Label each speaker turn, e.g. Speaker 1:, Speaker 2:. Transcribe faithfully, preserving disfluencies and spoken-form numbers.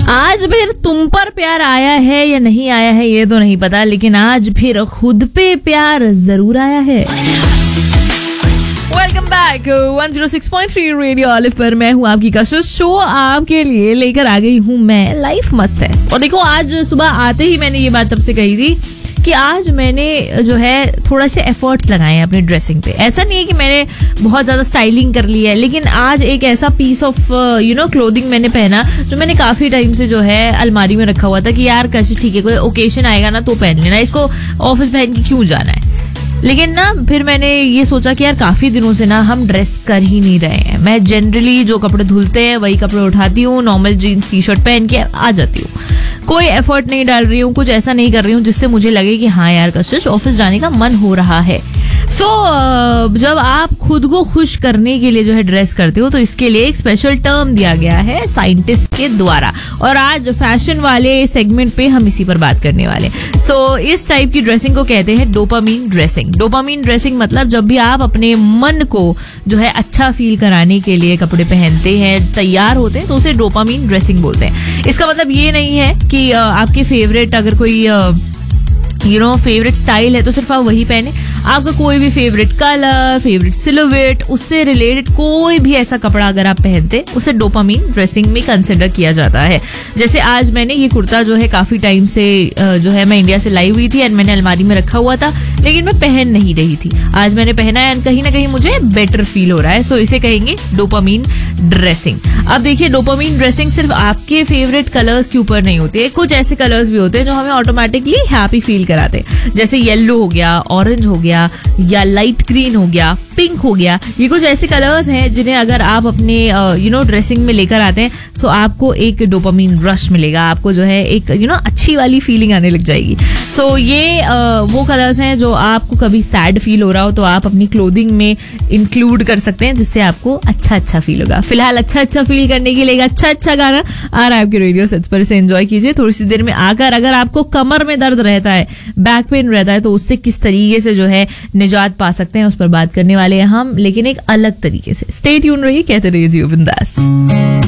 Speaker 1: आज फिर तुम पर प्यार आया है या नहीं आया है ये तो नहीं पता, लेकिन आज फिर खुद पे प्यार जरूर आया है। Welcome back one zero six point three radio olive पर मैं हूँ आपकी कशिश। शो आपके लिए लेकर आ गई हूँ मैं, लाइफ मस्त है। और देखो, आज सुबह आते ही मैंने ये बात सबसे कही थी कि आज मैंने जो है थोड़ा से एफर्ट्स लगाए हैं अपनी ड्रेसिंग पे। ऐसा नहीं है कि मैंने बहुत ज़्यादा स्टाइलिंग कर ली है, लेकिन आज एक ऐसा piece of you know clothing मैंने पहना जो मैंने काफ़ी टाइम से जो है अलमारी में रखा हुआ था कि यार कैसे ठीक है, कोई ओकेजन आएगा ना तो पहन लेना, इसको ऑफिस पहन के क्यों जाना है। लेकिन ना फिर मैंने ये सोचा कि यार काफ़ी दिनों से ना हम ड्रेस कर ही नहीं रहे हैं। मैं जनरली जो कपड़े धुलते हैं वही कपड़े उठाती हूँ, नॉर्मल जीन्स टी शर्ट पहन के आ जाती हूँ, कोई एफर्ट नहीं डाल रही हूँ, कुछ ऐसा नहीं कर रही हूँ जिससे मुझे लगे कि हाँ यार कशिश ऑफिस जाने का मन हो रहा है। सो so, जब आप खुद को खुश करने के लिए जो है ड्रेस करते हो तो इसके लिए एक स्पेशल टर्म दिया गया है साइंटिस्ट के द्वारा, और आज फैशन वाले सेगमेंट पे हम इसी पर बात करने वाले। सो so, इस टाइप की ड्रेसिंग को कहते हैं डोपामीन ड्रेसिंग। डोपामीन ड्रेसिंग मतलब जब भी आप अपने मन को जो है अच्छा फील कराने के लिए कपड़े पहनते हैं, तैयार होते हैं, तो उसे डोपामीन ड्रेसिंग बोलते हैं। इसका मतलब ये नहीं है कि आपके फेवरेट अगर कोई यू नो फेवरेट स्टाइल है तो सिर्फ आप वही पहने। आपका कोई भी फेवरेट कलर, फेवरेट सिलुएट, उससे रिलेटेड कोई भी ऐसा कपड़ा अगर आप पहनते उसे डोपामीन ड्रेसिंग में कंसिडर किया जाता है। जैसे आज मैंने ये कुर्ता जो है काफ़ी टाइम से जो है मैं इंडिया से लाई हुई थी एंड मैंने अलमारी में रखा हुआ था, लेकिन मैं पहन नहीं रही थी। आज मैंने पहना है एंड कहीं ना कहीं मुझे बेटर फील हो रहा है। सो इसे कहेंगे डोपामीन ड्रेसिंग। अब देखिए, डोपामीन ड्रेसिंग सिर्फ आपके फेवरेट कलर्स के ऊपर नहीं होती है। कुछ ऐसे कलर्स भी होते हैं जो हमें ऑटोमेटिकली हैप्पी फील कराते हैं, जैसे येलो हो गया, ऑरेंज हो गया, या लाइट ग्रीन हो गया, पिंक हो गया। ये कुछ ऐसे कलर्स हैं जिन्हें अगर आप अपने यू नो ड्रेसिंग में लेकर आते हैं सो आपको एक डोपामीन रश मिलेगा, आपको जो है एक यू नो अच्छी वाली फीलिंग आने लग जाएगी। सो so, ये uh, वो कलर्स हैं जो आपको कभी सैड फील हो रहा हो तो आप अपनी क्लोथिंग में इंक्लूड कर सकते हैं, जिससे आपको अच्छा अच्छा फील होगा। फिलहाल अच्छा अच्छा फील करने के लिए अच्छा अच्छा गाना आ रहा है आपके रेडियो सेट्स पर, इसे एंजॉय कीजिए। थोड़ी सी देर में आकर अगर आपको कमर में दर्द रहता है, बैक पेन रहता है, तो उससे किस तरीके से जो है निजात पा सकते हैं उस पर बात करने वाले हैं हम, लेकिन एक अलग तरीके से। स्टे ट्यून रहिए, कहते रहिए जियो बिंदास।